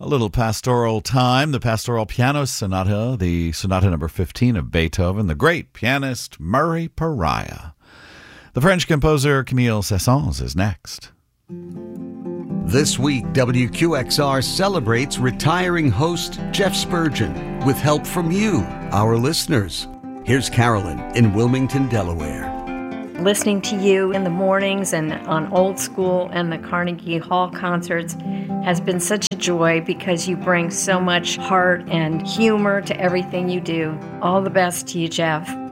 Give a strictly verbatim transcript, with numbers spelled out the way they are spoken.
A little pastoral time, the Pastoral Piano Sonata, the Sonata number fifteen of Beethoven, the great pianist Murray Pariah. The French composer Camille Saint-Saëns is next. This week, W Q X R celebrates retiring host Jeff Spurgeon with help from you, our listeners. Here's Carolyn in Wilmington, Delaware. Listening to you in the mornings and on Old School and the Carnegie Hall concerts has been such a joy because you bring so much heart and humor to everything you do. All the best to you, Jeff.